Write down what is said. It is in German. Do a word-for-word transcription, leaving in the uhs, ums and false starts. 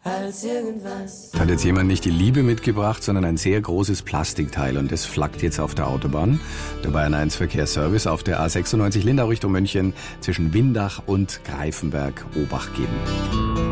als irgendwas. Hat jetzt jemand nicht die Liebe mitgebracht, sondern ein sehr großes Plastikteil und das flackt jetzt auf der Autobahn. Der Bayern eins Verkehrsservice auf der A sechsundneunzig Lindau Richtung München zwischen Windach und Greifenberg Obacht geben.